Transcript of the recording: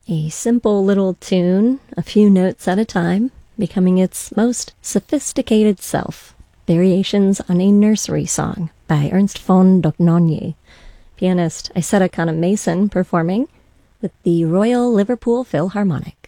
A simple little tune, a few notes at a time, becoming its most sophisticated self. Variations on a Nursery Song by Ernst von Dohnanyi. Pianist Isetta Kana Mason performing with the Royal Liverpool Philharmonic.